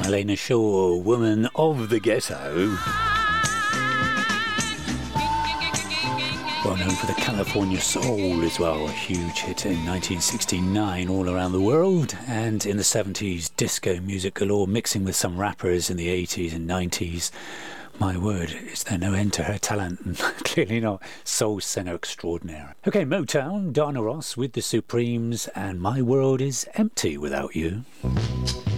Helena Shaw, Woman of the Ghetto. Well known for the California Soul as well, a huge hit in 1969 all around the world, and in the 70s disco music galore, mixing with some rappers in the 80s and 90s. My word, is there no end to her talent? Clearly not. Soul singer extraordinaire. Okay, Motown, Dana Ross with the Supremes, and My World is Empty Without You.